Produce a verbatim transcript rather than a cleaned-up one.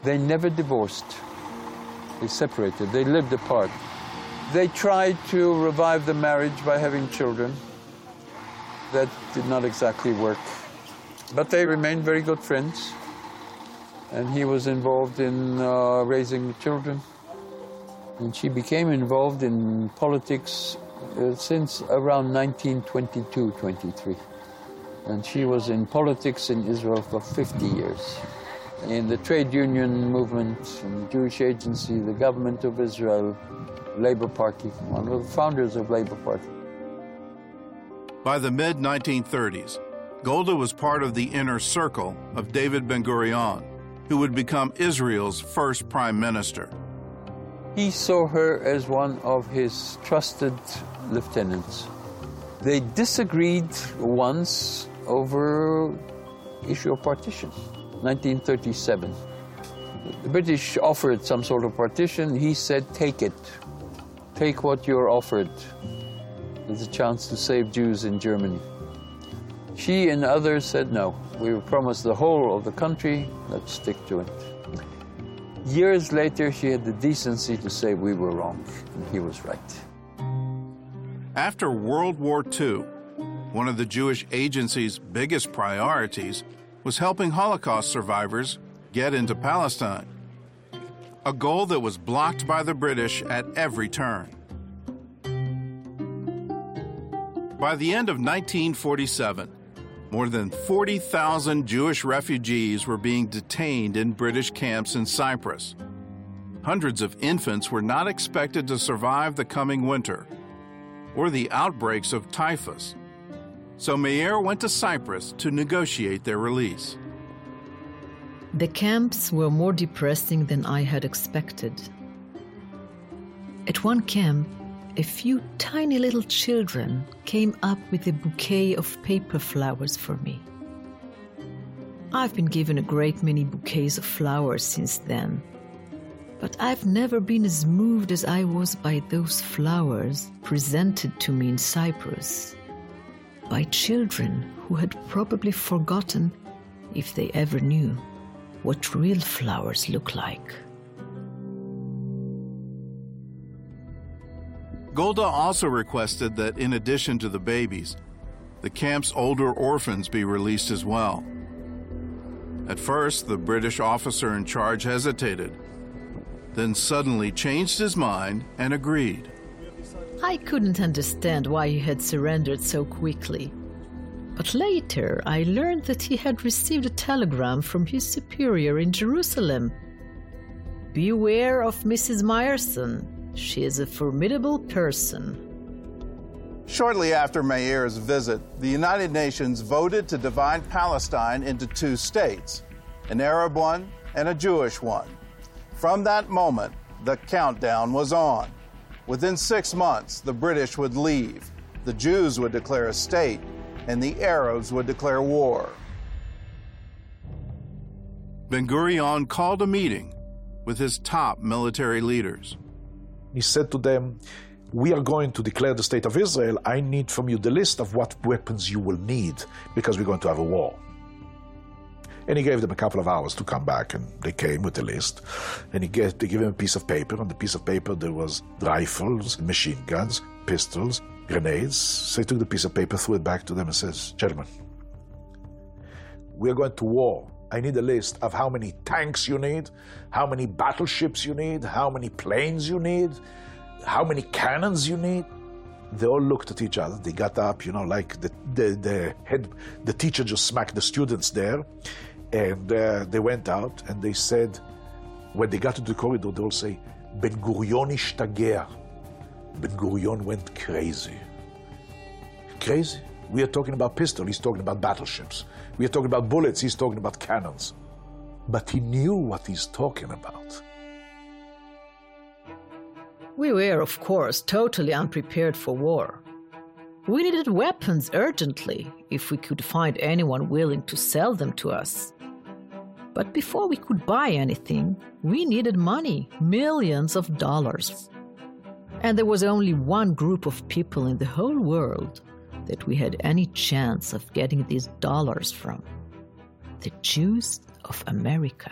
They never divorced. They separated. They lived apart. They tried to revive the marriage by having children. That did not exactly work. But they remained very good friends. And he was involved in uh, raising children. And she became involved in politics uh, since around nineteen twenty-two, twenty-three. And she was in politics in Israel for fifty years. In the trade union movement, in the Jewish Agency, the government of Israel, Labour Party, one of the founders of Labour Party. By the mid nineteen thirties, Golda was part of the inner circle of David Ben-Gurion, who would become Israel's first prime minister. He saw her as one of his trusted lieutenants. They disagreed once over issue of partition, nineteen thirty-seven. The British offered some sort of partition. He said, take it. Take what you're offered. There's a chance to save Jews in Germany. She and others said, no, we were promised the whole of the country, let's stick to it. Years later, she had the decency to say we were wrong, and he was right. After World War Two, one of the Jewish Agency's biggest priorities was helping Holocaust survivors get into Palestine, a goal that was blocked by the British at every turn. By the end of nineteen forty-seven, more than forty thousand Jewish refugees were being detained in British camps in Cyprus. Hundreds of infants were not expected to survive the coming winter or the outbreaks of typhus. So Meir went to Cyprus to negotiate their release. The camps were more depressing than I had expected. At one camp, a few tiny little children came up with a bouquet of paper flowers for me. I've been given a great many bouquets of flowers since then, but I've never been as moved as I was by those flowers presented to me in Cyprus, by children who had probably forgotten, if they ever knew, what real flowers look like. Golda also requested that, in addition to the babies, the camp's older orphans be released as well. At first, the British officer in charge hesitated, then suddenly changed his mind and agreed. I couldn't understand why he had surrendered so quickly. But later, I learned that he had received a telegram from his superior in Jerusalem. Beware of Missus Meyerson. She is a formidable person. Shortly after Meir's visit, the United Nations voted to divide Palestine into two states, an Arab one and a Jewish one. From that moment, the countdown was on. Within six months, the British would leave, the Jews would declare a state, and the Arabs would declare war. Ben-Gurion called a meeting with his top military leaders. He said to them, we are going to declare the state of Israel. I need from you the list of what weapons you will need because we're going to have a war. And he gave them a couple of hours to come back, and they came with the list. And he gave, they gave him a piece of paper. On the piece of paper there was rifles, machine guns, pistols, grenades. So he took the piece of paper, threw it back to them and says, gentlemen, we are going to war. I need a list of how many tanks you need, how many battleships you need, how many planes you need, how many cannons you need. They all looked at each other. They got up, you know, like the, the, the head, the teacher just smacked the students there. And uh, they went out and they said, when they got to the corridor, they all say, Ben-Gurion ishtagea. Ben-Gurion went crazy. Crazy? We are talking about pistols, he's talking about battleships. We are talking about bullets, he's talking about cannons. But he knew what he's talking about. We were, of course, totally unprepared for war. We needed weapons urgently, if we could find anyone willing to sell them to us. But before we could buy anything, we needed money, millions of dollars. And there was only one group of people in the whole world that we had any chance of getting these dollars from: the Jews of America.